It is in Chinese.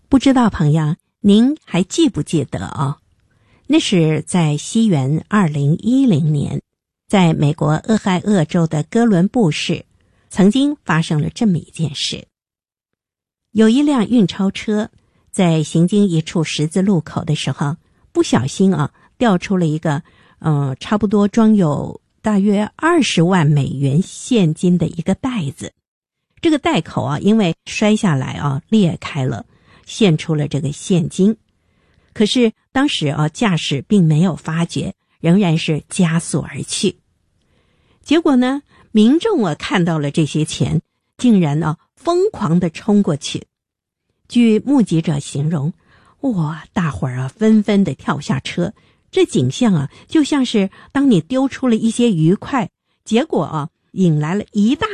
不知道朋友您还记不记得那是在西元2010年，在美国俄亥俄州的哥伦布市曾经发生了这么一件事。有一辆运钞车在行经一处十字路口的时候，不小心掉出了一个差不多装有大约20万美元现金的一个袋子。这个袋口因为摔下来裂开了，现出了这个现金。可是当时驾驶并没有发觉，仍然是加速而去。结果呢，民众看到了这些钱，竟然疯狂地冲过去。据目击者形容，哇，大伙儿纷纷地跳下车，这景象就像是当你丢出了一些鱼块，结果引来了一大